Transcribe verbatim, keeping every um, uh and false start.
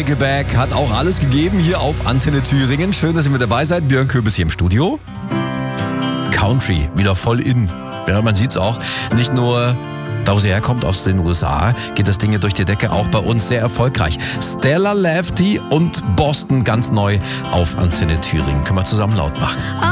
Nickelback hat auch alles gegeben hier auf Antenne Thüringen. Schön, dass ihr mit dabei seid. Björn Köbis hier im Studio. Country, wieder voll in. Ja, man sieht's auch. Nicht nur da, wo sie herkommt, aus den U S A, geht das Ding hier durch die Decke, auch bei uns sehr erfolgreich. Stella Lefty und Boston ganz neu auf Antenne Thüringen. Können wir zusammen laut machen.